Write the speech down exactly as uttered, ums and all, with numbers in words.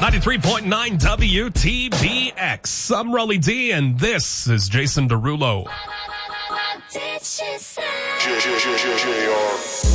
ninety-three point nine W T B X. I'm Rolly D, and this is Jason Derulo. What did she say?